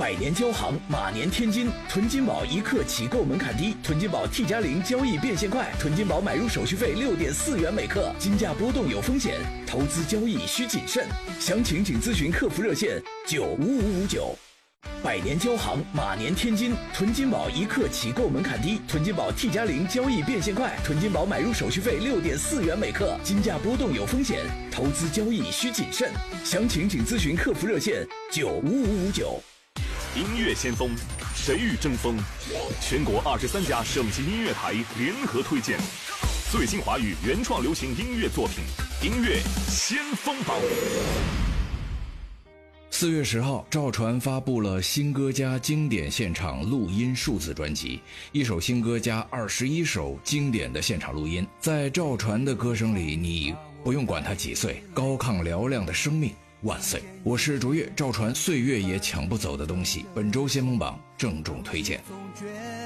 百年交行，马年天金。囤金宝一刻起购门槛低，囤金宝 T+0交易变现快，囤金宝买入手续费6.4元每克，金价波动有风险，投资交易需谨慎。详情请咨询客服热线95559。百年交行，马年天金。囤金宝一刻起购门槛低，囤金宝 T+0交易变现快，囤金宝买入手续费6.4元每克，金价波动有风险，投资交易需谨慎。详情请咨询客服热线95559。 音乐先锋，谁与争锋？全国23家省级音乐台联合推荐最新华语原创流行音乐作品，音乐先锋榜。 4月10号，赵传发布了新歌加经典现场录音数字专辑，一首新歌加21首经典的现场录音。在赵传的歌声里，你不用管他几岁，高亢嘹亮的生命万岁。我是卓越，赵传岁月也抢不走的东西，本周先锋榜郑重推荐。